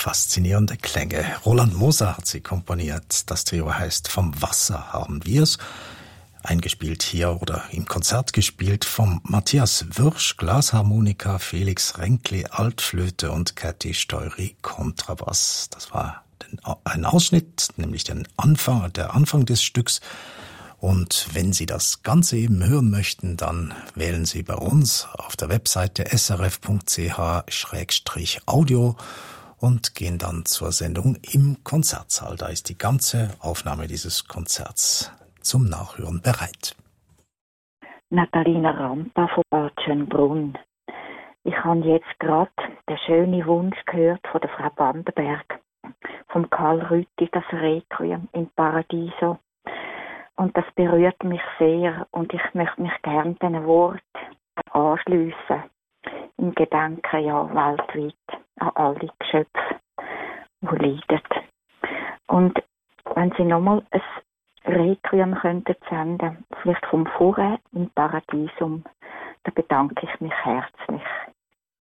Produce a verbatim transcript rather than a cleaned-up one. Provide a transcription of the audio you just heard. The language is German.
faszinierende Klänge. Roland Moser hat sie komponiert. Das Trio heißt Vom Wasser haben wir's. Eingespielt hier oder im Konzert gespielt vom Matthias Würsch, Glasharmonika, Felix Renkli, Altflöte und Kathi Steury, Kontrabass. Das war ein Ausschnitt, nämlich den Anfang, der Anfang des Stücks. Und wenn Sie das Ganze eben hören möchten, dann wählen Sie bei uns auf der Webseite s r f punkt c h Schrägstrich audio und gehen dann zur Sendung im Konzertsaal. Da ist die ganze Aufnahme dieses Konzerts zum Nachhören bereit. Natalina Rampa von Bad Schönbrunn. Ich habe jetzt gerade den schönen Wunsch gehört von der Frau Bandenberg, vom Karl Rütti, das Requiem im Paradiso. Und das berührt mich sehr und ich möchte mich gerne diesen Wort anschliessen. Im Gedenken ja weltweit an alle Geschöpfe, die leiden. Und wenn Sie nochmal ein Requiem könnten senden, vielleicht vom Vorher im Paradiesum, da bedanke ich mich herzlich.